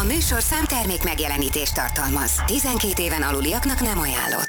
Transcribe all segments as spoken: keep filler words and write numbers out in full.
A műsorszám termék megjelenítést tartalmaz. tizenkét éven aluliaknak nem ajánlott.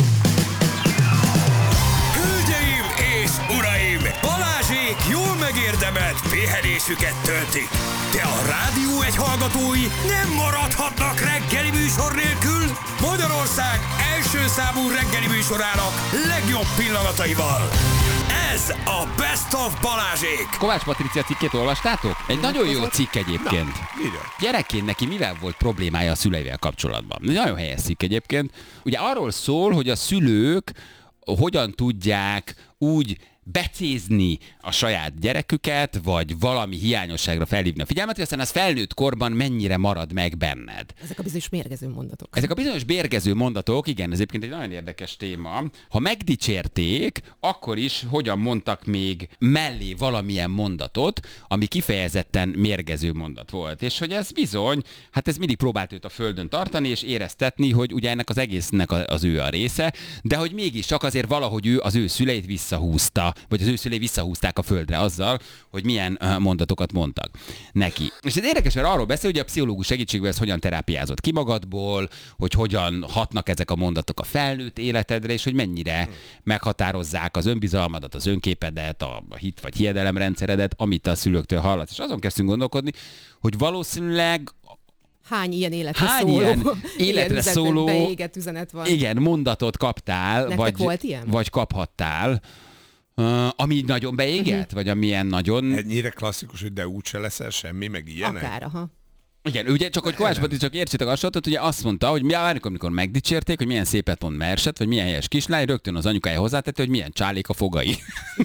Hölgyeim és uraim! Balázsék jól megérdemelt pihenésüket töltik. De a Rádió egy hallgatói nem maradhatnak reggeli műsor nélkül. Magyarország első számú reggeli műsorának legjobb pillanataival. Ez a Best of Balázsék! Kovács Patricia cikkét olvastátok? Egy nagyon jó cikk egyébként. Na, Gyerekként neki mivel volt problémája a szüleivel kapcsolatban? Nagyon helyes cikk egyébként. Ugye arról szól, hogy a szülők hogyan tudják úgy becézni a saját gyereküket, vagy valami hiányosságra felhívni a figyelmet, hogy aztán az felnőtt korban mennyire marad meg benned. Ezek a bizonyos mérgező mondatok. Ezek a bizonyos mérgező mondatok, igen, ez egyébként egy nagyon érdekes téma. Ha megdicsérték, akkor is hogyan mondtak még mellé valamilyen mondatot, ami kifejezetten mérgező mondat volt. És hogy ez bizony, hát ez mindig próbált őt a földön tartani, és éreztetni, hogy ugye ennek az egésznek az ő a része, de hogy mégis csak azért valahogy ő az ő szüleit visszahúzta, vagy az ő szülei visszahúzták a földre azzal, hogy milyen mondatokat mondtak neki. És ez érdekes, mert arról beszél, hogy a pszichológus segítségével ez hogyan terápiázott ki magadból, hogy hogyan hatnak ezek a mondatok a felnőtt életedre, és hogy mennyire meghatározzák az önbizalmadat, az önképedet, a hit vagy hiedelemrendszeredet, amit a szülőktől hallasz. És azon kezdtünk gondolkodni, hogy valószínűleg Hány ilyen életre Hány szóló, ilyen életre ilyen szóló beégett üzenet van? Igen, mondatot kaptál, vagy, volt ilyen? vagy kaphattál, uh, ami nagyon beégett, uh-huh. vagy amilyen nagyon... Ennyire klasszikus, hogy de úgyse leszel semmi, meg ilyenek? Akár, aha. Igen, ugye csak, hogy Kovács Pati, csak értsétek a sorozatot, ugye azt mondta, hogy amikor, amikor megdicsérték, hogy milyen szépet mond Merset, vagy milyen helyes kislány, rögtön az anyukája hozzátette, hogy milyen csálék a fogai.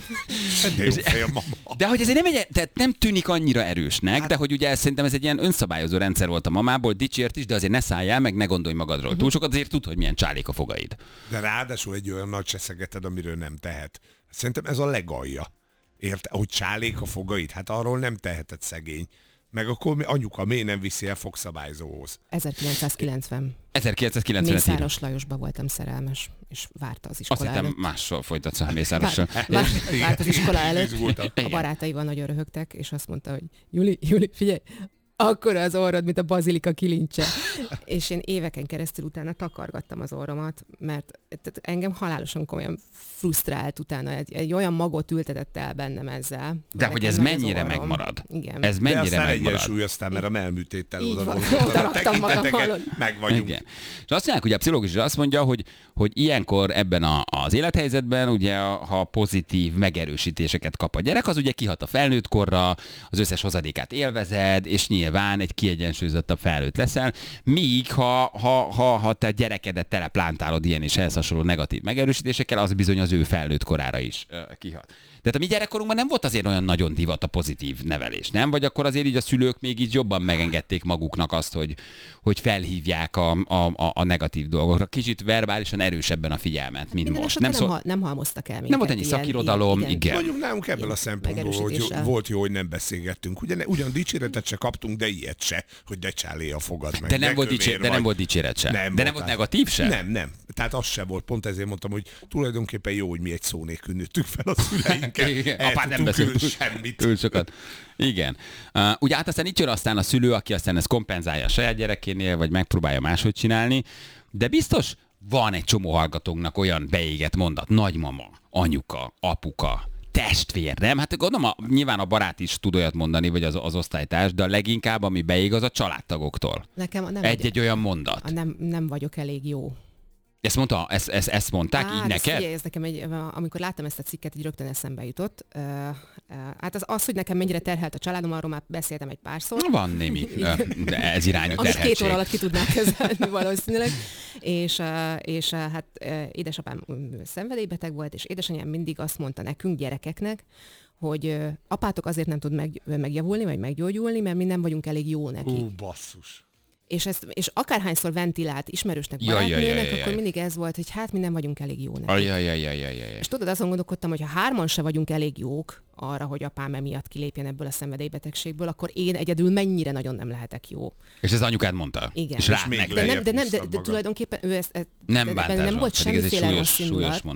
De, jó fej a mama. De hogy ezért nem, egy, tehát nem tűnik annyira erősnek, hát, de hogy ugye szerintem ez egy ilyen önszabályozó rendszer volt a mamából, dicsért is, de azért ne szálljál, meg ne gondolj magadról. Uh-huh. Túl sokat azért tud, hogy milyen csálék a fogaid. De ráadásul egy olyan nagy cseszegeted, amiről nem tehet. Szerintem ez a legalja. Érte? Hogy csálék a fogaid? Hát arról nem teheted, szegény. Meg akkor mi, anyuka miért nem viszi el fogszabályzóhoz? ezerkilencszázkilencven. ezerkilencszázkilencven. Mészáros Lajosba voltam szerelmes, és várta az iskola Azt hittem előtt. mással folytatsz a Mészárossal. Vár, várt az iskola előtt. A barátaival nagyon röhögtek, és azt mondta, hogy Juli, Juli, figyelj, akkora az orrod, mint a bazilika kilincse. És én éveken keresztül utána takargattam az orromat, mert engem halálosan komolyan frusztrált utána. Egy, egy olyan magot ültetett el bennem ezzel. De hogy ez mennyire megmarad. Igen. Ez mennyire De aztán megmarad. egyensúlyoztál, mert a melműtéttel oda raktam magam, hallod. meg vagyunk. Igen. És azt mondják, hogy a pszichológus azt mondja, hogy, hogy ilyenkor ebben a, az élethelyzetben, ugye, ha pozitív megerősítéseket kap a gyerek, az ugye kihat a felnőtt korra, az összes hozadékát élvezed, és nyilván egy kiegyensúlyozottabb felnőtt leszel, míg ha, ha, ha, ha te gyerekedet teleplántálod ilyen és ehhez hasonló negatív megerősítésekkel, az bizony az ő felnőtt korára is uh, kihat. Tehát a mi gyerekkorunkban nem volt azért olyan nagyon divat a pozitív nevelés, nem? Vagy akkor azért így a szülők még így jobban megengedték maguknak azt, hogy, hogy felhívják a, a, a negatív dolgokra. Kicsit verbálisan erősebben a figyelmet, mint Minden most. Nem, Nem, nem, szó... ha, nem halmoztak el minket. nem volt ennyi ilyen, szakirodalom, ilyen, igen. Mondjuk nálunk ebből a szempontból, hogy volt jó, hogy nem beszélgettünk. Ugyan, ugyan dicséretet se kaptunk, de ilyet se, hogy de csálé a fogad meg. De nem, volt, dicsér, de nem volt dicséret se. Nem de nem volt negatív se? Nem, nem. Tehát az se volt. Pont ezért mondtam, hogy tulajdonképpen jó, hogy mi egy szó nélkül nőttük fel a szüleinkkel. Apád nem beszélt semmit. Túl sokat. Igen. Uh, ugye hát aztán itt jön aztán a szülő, aki aztán ezt kompenzálja a saját gyerekénél, vagy megpróbálja máshogy csinálni. De biztos van egy csomó hallgatónknak olyan beégett mondat. Nagymama, anyuka, apuka, testvér, nem? Hát gondolom, a, nyilván a barát is tud olyat mondani, vagy az, az osztálytárs, de a leginkább, ami beég, az a családtagoktól. Nekem nem Egy-egy olyan mondat. A nem, nem vagyok elég jó. Ezt mondta, ezt, ezt, ezt mondták Á, így neked? Figyelj, ez nekem egy, amikor láttam ezt a cikket, így rögtön eszembe jutott. Uh, uh, hát az, az, hogy nekem mennyire terhelt a családom, arról már beszéltem egy párszor. Van némi, de ez irányú Amit terheltség. két óra alatt ki tudnák kezelni valószínűleg. És, uh, és uh, hát uh, édesapám szenvedélybeteg volt, és édesanyám mindig azt mondta nekünk, gyerekeknek, hogy uh, apátok azért nem tud meg, megjavulni, vagy meggyógyulni, mert mi nem vagyunk elég jó neki. Ú, basszus. És, ezt, és akárhányszor ventilált ismerősnek, Jaj, jaj, barátnőnek, jaj, jaj. akkor mindig ez volt, hogy hát mi nem vagyunk elég jó neki. Ajajajajajajaj. És tudod, azon gondolkodtam, hogy ha hárman se vagyunk elég jók arra, hogy apám emiatt kilépjen ebből a szenvedélybetegségből, akkor én egyedül mennyire nagyon nem lehetek jó. És ez anyukád mondta? Igen. És És rád még meg. De nem, de, nem, de, húztad de magad. tulajdonképpen ő ezt, ezt Nem de- bántás nem volt pedig ez egy semmiféle súlyos, rossz súlyos indulat. mondat.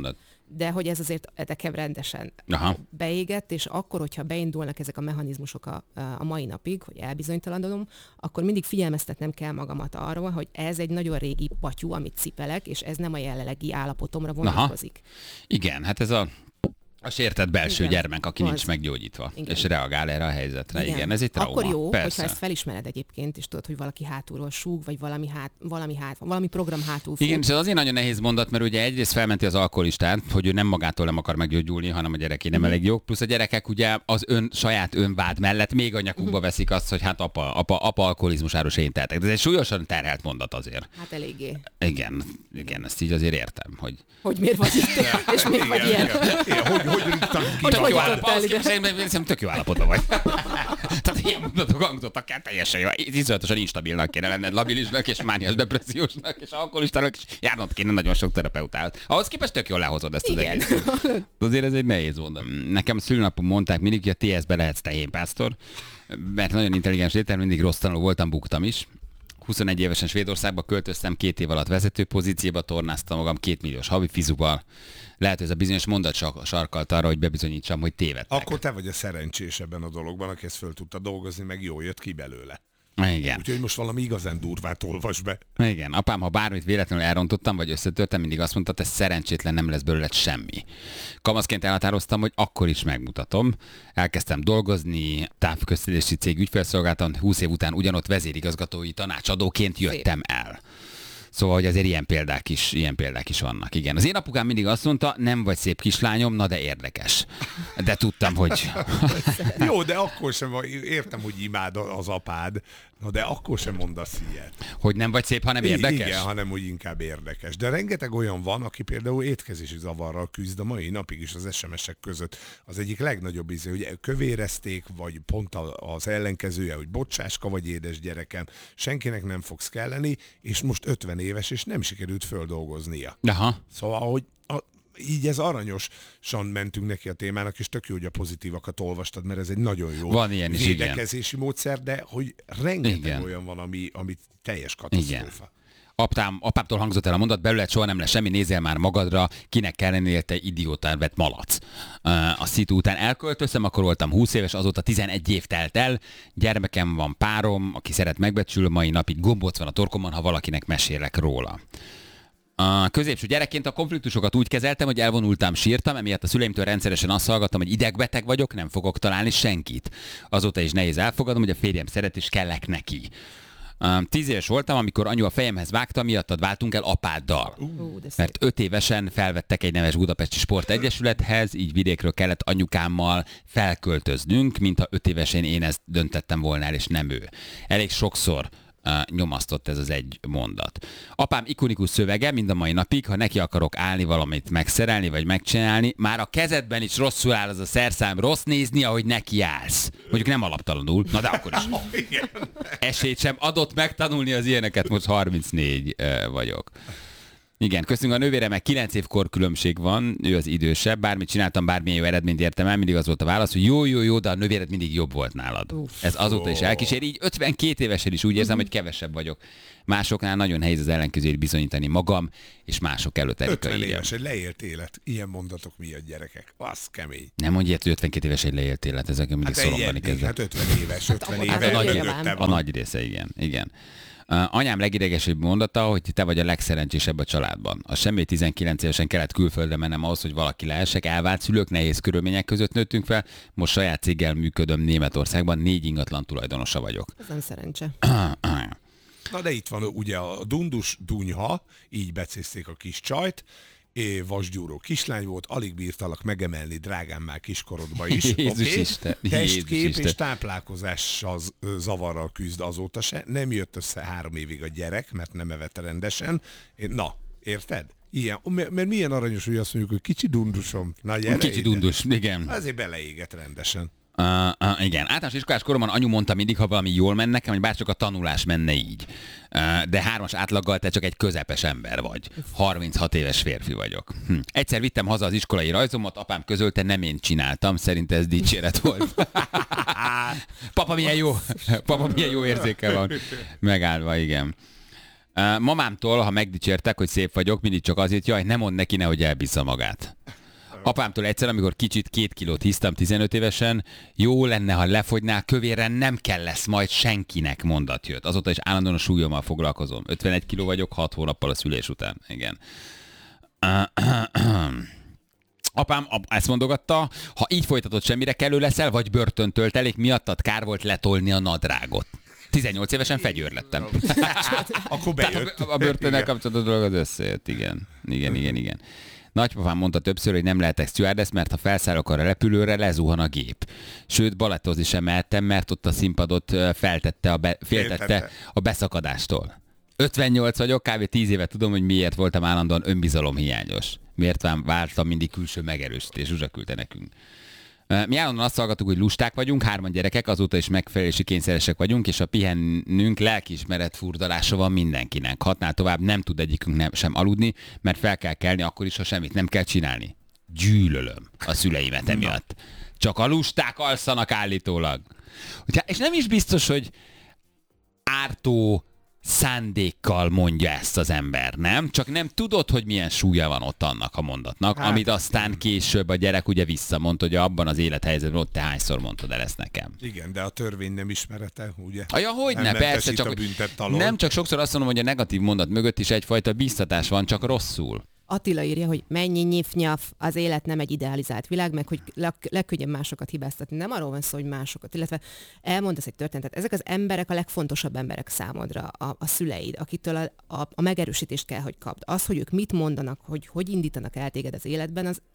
de hogy ez azért nekem rendesen Aha. beégett, és akkor, hogyha beindulnak ezek a mechanizmusok a, a mai napig, hogy elbizonytalanodom, akkor mindig figyelmeztetnem kell magamat arról, hogy ez egy nagyon régi patyú, amit cipelek, és ez nem a jelenlegi állapotomra vonatkozik. Aha. Igen, hát ez a A sértett belső igen. gyermek, aki az. nincs meggyógyítva, igen. és reagál erre a helyzetre. Igen, igen ez egy trauma. Akkor jó, persze. hogyha ezt felismered egyébként, és tudod, hogy valaki hátulról súg, vagy valami, hát, valami, hát, valami program hátul fut. Igen, és ez azért nagyon nehéz mondat, mert ugye egyrészt felmenti az alkoholistát, hogy ő nem magától nem akar meggyógyulni, hanem a gyereké nem mm. elég jó. Plusz a gyerekek ugye az ön saját önvád mellett még a nyakukba mm. veszik azt, hogy hát apa, apa, apa alkoholizmusáros én tehetek. De ez egy súlyosan terhelt mondat azért. Hát eléggé. Igen, igen, ezt így azért értem, hogy... Hogy miért vagy itt, és miért vagy ilyen. Hogy rúgtam ki? Tök jó állapotban, szerintem tök jó állapotban vagy. Tehát ilyen mondatok hangzottak el, teljesen jó. Iszonyatosan instabilnak kéne lenned, labilisnak és mániás depressziósnak és alkoholistának, és járnod kéne nagyon sok terapeutát. Ahhoz képest tök jól lehozod ezt az egészet. Azért ez egy nehéz mondat. Nekem a szülőnapon mondták mindig, hogy a té es-be lehetsz tehénpásztor, mert nagyon intelligens létem, mindig rossz tanuló voltam, buktam is. huszonegy évesen Svédországba költöztem, két év alatt vezető pozícióba tornáztam magam két milliós havi fizuval. Lehet, hogy ez a bizonyos mondat sarkalt arra, hogy bebizonyítsam, hogy tévedtek. Akkor te vagy a szerencsés ebben a dologban, aki ezt föl tudta dolgozni, meg jól jött ki belőle. Igen. Úgyhogy most valami igazán durvát olvas be. Igen. Apám, ha bármit véletlenül elrontottam, vagy összetörtem, mindig azt mondta, te szerencsétlen, nem lesz belőled semmi. Kamaszként elhatároztam, hogy akkor is megmutatom. Elkezdtem dolgozni, távközlési cég ügyfélszolgáltam, húsz év után ugyanott vezérigazgatói tanácsadóként jöttem el. Szóval, hogy azért ilyen példák is, ilyen példák is vannak. Igen. Az én apukám mindig azt mondta, nem vagy szép kislányom, na de érdekes. De tudtam, hogy... Jó, de akkor sem, értem, hogy imád az apád, na de akkor sem mondasz ilyet. Hogy nem vagy szép, hanem érdekes? Igen, hanem úgy inkább érdekes. De rengeteg olyan van, aki például étkezési zavarral küzd a mai napig is az es em es-ek között. Az egyik legnagyobb íze, hogy kövérezték, vagy pont az ellenkezője, hogy bocsáska vagy édes gyerekem, senkinek nem fogsz kelleni, és most ötven éves, és nem sikerült földolgoznia. Aha. Szóval, hogy a, így ez aranyosan mentünk neki a témának, és tök jó, hogy a pozitívakat olvastad, mert ez egy nagyon jó van ilyen is, védekezési igen. módszer, de hogy rengeteg igen. olyan van, ami, ami teljes katasztrófa. Igen. Apám, apámtól hangzott el a mondat, belőled soha nem lesz semmi, nézzél már magadra, kinek kell lennél, te idiótán vett malac. A szitu után elköltöztem, akkor voltam húsz éves, azóta tizenegy év telt el, gyermekem van, párom, aki szeret, megbecsül, mai napig gombóc van a torkomon, ha valakinek mesélek róla. A középső gyerekként a konfliktusokat úgy kezeltem, hogy elvonultam, sírtam, emiatt a szüleimtől rendszeresen azt hallgattam, hogy idegbeteg vagyok, nem fogok találni senkit. Azóta is nehéz elfogadom, hogy a férjem szeret és kellek neki. Tíz éves voltam, amikor anyu a fejemhez vágta, miattad váltunk el apáddal. Uh, mert öt évesen felvettek egy neves budapesti sportegyesülethez, így vidékről kellett anyukámmal felköltöznünk, mintha öt évesen én ezt döntettem volna el, és nem ő. Elég sokszor Uh, nyomasztott ez az egy mondat. Apám ikonikus szövege mind a mai napig, ha neki akarok állni valamit megszerelni, vagy megcsinálni, már a kezedben is rosszul áll az a szerszám, rossz nézni, ahogy neki állsz. Mondjuk nem alaptalanul, na de akkor is. Esélyt sem adott megtanulni az ilyeneket, most harmincnégy uh, vagyok. Igen, köszönjük, a nővéremmel kilenc év korkülönbség van, ő az idősebb, bármit csináltam, bármilyen jó eredményt értem el, mindig az volt a válasz, hogy jó, jó, jó, de a nővéred mindig jobb volt nálad. Uff, ez azóta is elkísér, így ötvenkét évesen is úgy érzem, hogy kevesebb vagyok. Másoknál nagyon nehéz az ellenkezőjét bizonyítani magam, és mások előtt Erika. ötven éves, egy leélt élet, ilyen mondatok miatt, gyerekek, az kemény. Nem mondj ilyet, hogy ötvenkét éves egy leélt élet, ezek mindig hát szorongani kezdek. Hát ötven éves, ötven éves. A nagy, a nagy része, igen, igen. Uh, anyám legidegesebb mondata, hogy te vagy a legszerencsésebb a családban. A semmi tizenkilenc évesen kellett külföldre mennem ahhoz, hogy valaki lehessek. Elvált szülők, nehéz körülmények között nőttünk fel. Most saját céggel működöm Németországban, négy ingatlan tulajdonosa vagyok. Ez nem szerencse. Na de itt van ugye a dundus dunyha, így becézték a kis csajt, é, vasgyúró kislány volt, alig bírtalak megemelni drágám már kiskorodba is. Jézus okay? Isten. Testkép Jézus és táplálkozással zavarral küzd azóta se. Nem jött össze három évig a gyerek, mert nem evett rendesen. Na, érted? Ilyen, mert milyen aranyos, hogy azt mondjuk, hogy kicsi dundusom. Na, gyere, kicsi dundus, igen. Azért beleégett rendesen. Uh, uh, igen, általános iskolás koromban anyu mondta mindig, ha valami jól menne nekem, hogy bárcsak a tanulás menne így. Uh, de hármas átlaggal te csak egy közepes ember vagy. harminchat éves férfi vagyok. Hm. Egyszer vittem haza az iskolai rajzomat, apám közölte, nem én csináltam, szerinte ez dicséret volt. Papa milyen jó, papa milyen jó érzéke van. Megállva, igen. Uh, mamámtól, ha megdicsértek, hogy szép vagyok, mindig csak azért, jaj, nem mond neki, nehogy elbízza magát. Apámtól egyszer, amikor kicsit két kilót hisztam tizenöt évesen, jó lenne, ha lefogynál, kövéren nem kell lesz majd senkinek, mondat jött. Azóta is állandóan a súlyommal foglalkozom. ötvenegy kiló vagyok, hat hónappal a szülés után. Igen. Apám ezt mondogatta, ha így folytatod, semmire kellő leszel, vagy börtön töltelék miattad kár volt letolni a nadrágot. tizennyolc évesen fegyőr lettem. Akkor bejött. A, a börtönnel kapcsolatos dolog az összejött, igen. Igen, igen, igen. Nagypapám mondta többször, hogy nem lehetek stewardess, mert ha felszállok a repülőre, lezuhan a gép. Sőt, balettozni sem mehettem, mert ott a színpadot feltette a be, féltette a beszakadástól. ötvennyolc vagyok, kb. tíz éve tudom, hogy miért voltam állandóan önbizalomhiányos. Miért vártam mindig külső megerősítés, Zsuzsa küldte nekünk. Mi állandóan azt hallgattuk, hogy lusták vagyunk, hárman gyerekek, azóta is megfelelési kényszeresek vagyunk, és a pihennünk lelkiismeret furdalása van mindenkinek. Hatnál tovább nem tud egyikünk nem, sem aludni, mert fel kell kelni akkor is, ha semmit nem kell csinálni. Gyűlölöm a szüleimet emiatt. Csak a lusták alszanak állítólag. És nem is biztos, hogy ártó szándékkal mondja ezt az ember, nem? Csak nem tudod, hogy milyen súlya van ott annak a mondatnak, hát, amit aztán később a gyerek ugye visszamond, hogy abban az élethelyzetben ott te hányszor mondtad el ezt nekem. Igen, de a törvény nem ismerete, ugye? Ja, hogyne, persze, csak nem csak sokszor azt mondom, hogy a negatív mondat mögött is egyfajta bíztatás van, csak rosszul. Attila írja, hogy mennyi nyif-nyaf, az élet nem egy idealizált világ, meg hogy legkönnyebb másokat hibáztatni. Nem arról van szó, hogy másokat, illetve elmondasz egy történetet. Ezek az emberek a legfontosabb emberek számodra, a, a szüleid, akitől a, a, a megerősítést kell, hogy kapd. Az, hogy ők mit mondanak, hogy hogy indítanak el téged az életben, az,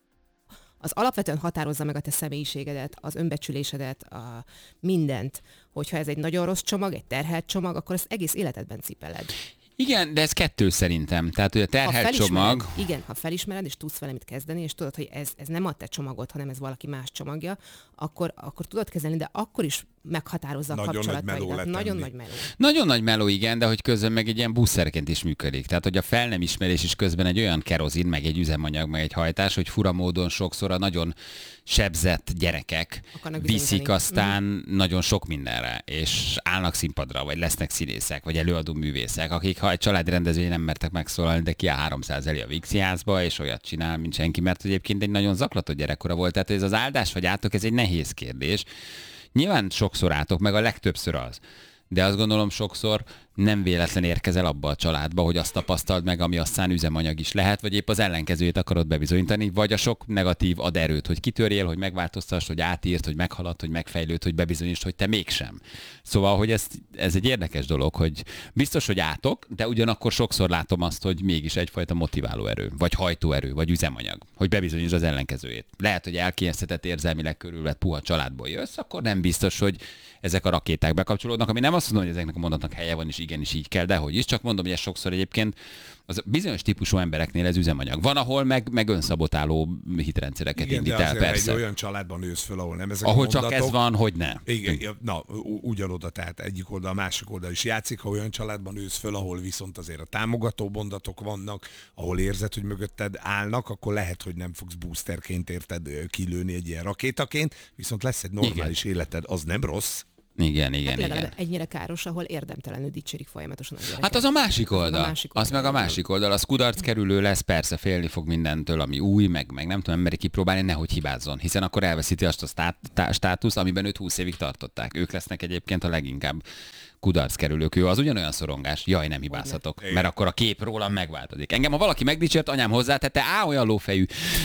az alapvetően határozza meg a te személyiségedet, az önbecsülésedet, a mindent. Hogyha ez egy nagyon rossz csomag, egy terhelt csomag, akkor ezt egész életedben cipeled. Igen, de ez kettő szerintem. Tehát, hogy a terhelt csomag... Igen, ha felismered, és tudsz vele mit kezdeni, és tudod, hogy ez, ez nem a te csomagod, hanem ez valaki más csomagja, akkor, akkor tudod kezelni, de akkor is meghatározza a nagyon kapcsolataidat. Nagy nagyon nagy meló. Nagyon nagy meló, igen, de hogy közben meg egy ilyen buszerként is működik. Tehát, hogy a fel nem ismerés is közben egy olyan kerozin, meg egy üzemanyag, meg egy hajtás, hogy fura módon sokszor a nagyon sebzett gyerekek viszik aztán mm. nagyon sok mindenre, és állnak színpadra, vagy lesznek színészek, vagy előadó művészek, akik ha egy családi rendezvény nem mertek megszólalni, de ki a háromszáz elé a Vígszi házba, és olyat csinál, mint senki, mert egyébként egy nagyon zaklatott gyerekkora volt. Tehát ez az áldás vagy átok, ez egy nehéz kérdés. Nyilván sokszor átok, meg a legtöbbször az. De azt gondolom sokszor nem véletlen érkezel abba a családba, hogy azt tapasztald meg, ami aztán üzemanyag is lehet, vagy épp az ellenkezőjét akarod bebizonyítani, vagy a sok negatív ad erőt, hogy kitörjél, hogy megváltoztass, hogy átírt, hogy meghalad, hogy megfejlőd, hogy bebizonyítsd, hogy te mégsem. Szóval, hogy ez, ez egy érdekes dolog, hogy biztos, hogy átok, de ugyanakkor sokszor látom azt, hogy mégis egyfajta motiváló erő, vagy hajtóerő, vagy üzemanyag, hogy bebizonyítsd az ellenkezőjét. Lehet, hogy elkényeztetett érzelmileg körülvett puha családból jössz, akkor nem biztos, hogy ezek a rakéták bekapcsolódnak, ami nem azt mondom, hogy ezeknek a mondatnak helye van, és igenis így kell, de hogy is, csak mondom, hogy ez sokszor egyébként az bizonyos típusú embereknél ez üzemanyag. Van, ahol meg, meg önszabotáló hitrendszereket igen, indít de el, persze. egy olyan családban nősz föl, ahol nem ezek ahol a mondatok. csak ez van, hogy ne. Igen, na, ugyanoda, tehát egyik oldal, másik oldal is játszik, ha olyan családban nősz föl, ahol viszont azért a támogató mondatok vannak, ahol érzed, hogy mögötted állnak, akkor lehet, hogy nem fogsz boosterként érted kilőni egy ilyen rakétaként, viszont lesz egy normális igen. életed, az nem rossz. Igen, igen, hát igen. Ennyire káros, ahol érdemtelenül dicsérik folyamatosan a gyereket. Hát az a másik oldal. Az, a másik oldal. Az meg a másik oldal. Az kudarc kerülő lesz, persze félni fog mindentől, ami új, meg, meg nem tudom, emberi kipróbálni, nehogy hibázzon. Hiszen akkor elveszíti azt a stát, tá, státuszt, amiben őt húsz évig tartották. Ők lesznek egyébként a leginkább kudarc kerülők. Ő az ugyanolyan szorongás, jaj, nem hibázhatok, mert akkor a kép rólam megváltozik. Engem, ha valaki megdicsért, anyám hozzátette, á, olyan lófejű.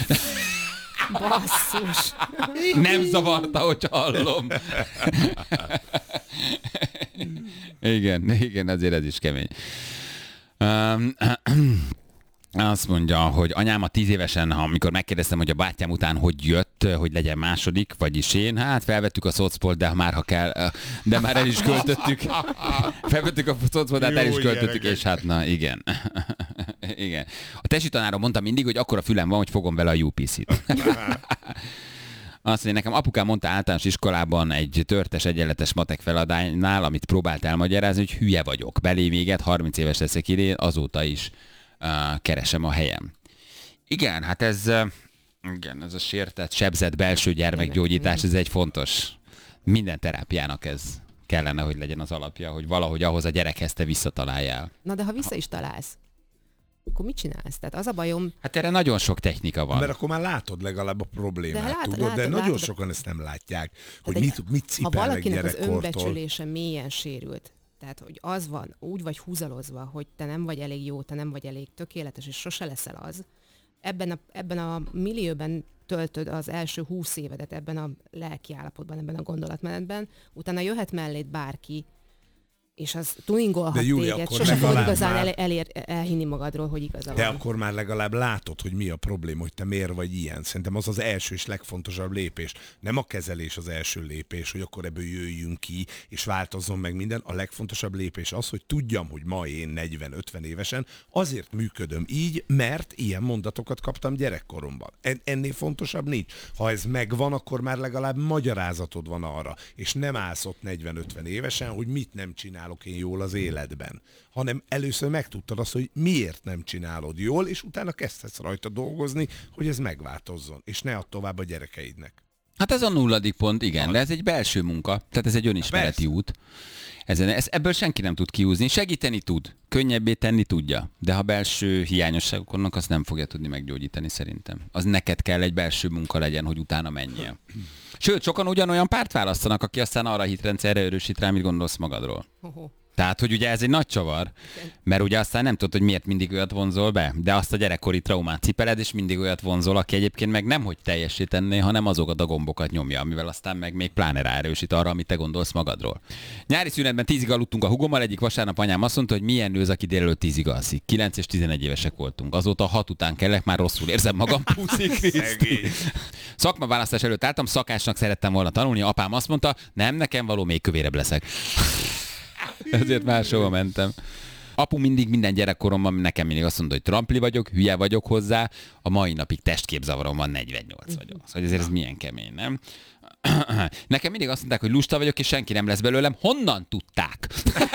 Basszus. Nem zavarta, hogy hallom. igen, igen, azért ez is kemény. Um, azt mondja, hogy anyám a tíz évesen, ha amikor megkérdeztem, hogy a bátyám után hogy jött, hogy legyen második, vagyis én, hát felvettük a szocpolt, de már ha kell, de már el is költöttük. Felvettük a szocpolt, de hát el is költöttük, és hát na, igen. igen. A tesi tanárom mondta mindig, hogy akkora fülem van, hogy fogom vele a U P C-t. Azt mondja, nekem apukám mondta általános iskolában egy törtes egyenletes matek feladánynál, amit próbált elmagyarázni, hogy hülye vagyok. Belém éget, harminc éves leszek idén, azóta is uh, keresem a helyem. Igen, hát ez, uh, igen, ez a sértett, sebzett belső gyermekgyógyítás, ez egy fontos, minden terápiának ez kellene, hogy legyen az alapja, hogy valahogy ahhoz a gyerekhez te visszataláljál. Na de ha vissza is találsz, akkor mit csinálsz? Tehát az a bajom... Hát erre nagyon sok technika van. Mert akkor már látod legalább a problémát, De lát- tudod? látod, de nagyon látod. sokan ezt nem látják, hogy Tehát mit, mit ha cipelnek valakinek az gyerekkortól. önbecsülése mélyen sérült, tehát hogy az van, úgy vagy húzalozva, hogy te nem vagy elég jó, te nem vagy elég tökéletes, és sose leszel az, ebben a, ebben a millióben töltöd az első húsz évedet, ebben a lelki állapotban, ebben a gondolatmenetben, utána jöhet melléd bárki, és az tuningolhat Júli, téged, akkor sose fogod legalább igazán már- el, elér, elhinni magadról, hogy igaza De van. akkor már legalább látod, hogy mi a probléma, hogy te miért vagy ilyen. Szerintem az az első és legfontosabb lépés. Nem a kezelés az első lépés, hogy akkor ebből jöjjünk ki, és változzon meg minden. A legfontosabb lépés az, hogy tudjam, hogy ma én negyven-ötven évesen azért működöm így, mert ilyen mondatokat kaptam gyerekkoromban. En- ennél fontosabb nincs. Ha ez megvan, akkor már legalább magyarázatod van arra, és nem állsz ott negyven-ötven évesen, hogy mit nem csinálok én jól az életben, hanem először megtudtad azt, hogy miért nem csinálod jól, és utána kezdhetsz rajta dolgozni, hogy ez megváltozzon, és ne add tovább a gyerekeidnek. Hát ez a nulladik pont, igen, de ez egy belső munka, tehát ez egy önismereti Persze. út. Ezen, ez, ebből senki nem tud kiúzni, segíteni tud, könnyebbé tenni tudja, de ha belső hiányosságok vannak, azt nem fogja tudni meggyógyítani szerintem. Az neked kell egy belső munka legyen, hogy utána menjél. Sőt, sokan ugyanolyan párt választanak, aki aztán arra a hitrendszerre erősít rá, mit gondolsz magadról. Hoho. Tehát, hogy ugye ez egy nagy csavar, mert ugye aztán nem tudod, hogy miért mindig olyat vonzol be, de azt a gyerekkori traumát cipeled, és mindig olyat vonzol, aki egyébként meg nem hogy teljesítené, hanem azokat a gombokat nyomja, amivel aztán meg még pláne ráerősít arra, amit te gondolsz magadról. Nyári szünetben tízig aludtunk a hugommal, egyik vasárnap anyám azt mondta, hogy milyen nő az, aki délelőtt tízig alszik. kilenc és tizenegy évesek voltunk. Azóta hat után kellek, már rosszul érzem magam. Puszi Krisztus. Szakmaválasztás előtt álltam, szakásnak szerettem volna tanulni, apám azt mondta, nem, nekem való, még kövérebb leszek. Ezért máshova mentem. Apu mindig minden gyerekkoromban nekem mindig azt mondta, hogy trampli vagyok, hülye vagyok hozzá, a mai napig testképzavarom van, negyvennyolc vagyok. Szóval ezért ez milyen kemény, nem? Nekem mindig azt mondták, hogy lusta vagyok, és senki nem lesz belőlem. Honnan tudták?